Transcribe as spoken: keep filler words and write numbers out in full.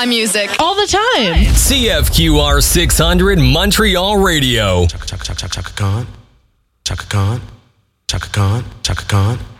music. All the time. C F Q R six hundred Montreal Radio. Chaka, chaka, chaka, chaka Khan. Chaka Khan. Chaka Khan. Chaka Khan.